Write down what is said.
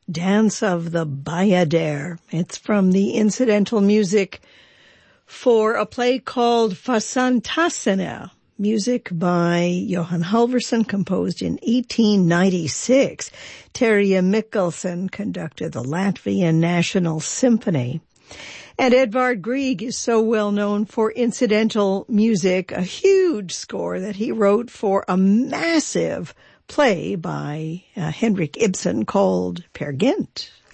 Dance of the Bayadere. It's from the incidental music for a play called Fasantasena, music by Johan Halvorsen, composed in 1896. Terje Mikkelsen conducted the Latvian National Symphony. And Edvard Grieg is so well known for incidental music, a huge score that he wrote for a massive play by Henrik Ibsen called Peer Gynt.